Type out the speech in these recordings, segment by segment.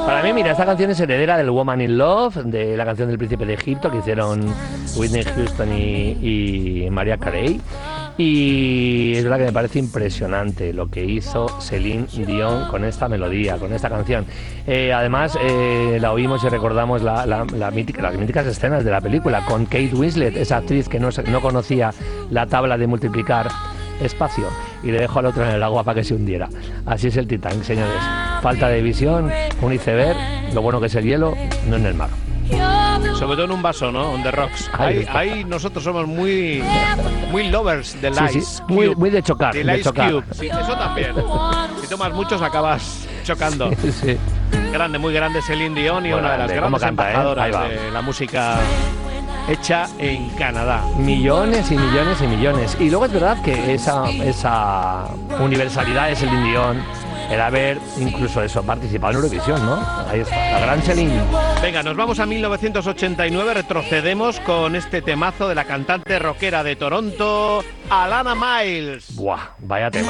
Para mí, mira, esta canción es heredera del Woman in Love, de la canción del Príncipe de Egipto que hicieron Whitney Houston y Mariah Carey. Y es verdad que me parece impresionante lo que hizo Celine Dion con esta melodía, con esta canción. Además, la oímos y recordamos las míticas escenas de la película con Kate Winslet, esa actriz que no conocía la tabla de multiplicar espacio y le dejó al otro en el agua para que se hundiera. Así es el Titanic, señores. Falta de visión, un iceberg, lo bueno que es el hielo, no en el mar. Sobre todo en un vaso, ¿no? On the rocks. Ahí nosotros somos muy lovers del ice. Sí, muy de chocar. Del ice cube. Sí, eso también. Si tomas muchos acabas chocando. Sí. Grande, muy grande Celine Dion y una de las grandes embajadoras de la música hecha en Canadá. Millones y millones y millones. Y luego es verdad que esa universalidad de Celine Dion era haber incluso participado en Eurovisión, ¿no? Ahí está, la gran Celine. Venga, nos vamos a 1989, retrocedemos con este temazo de la cantante rockera de Toronto, Alana Miles. Buah, vaya tema.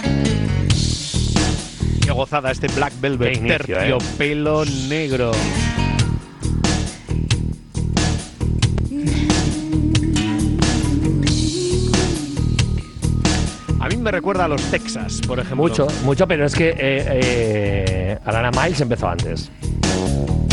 Qué gozada este Black Velvet, inicio, terciopelo negro. A mí me recuerda a los Texas, por ejemplo. Mucho, pero es que Alana Miles empezó antes.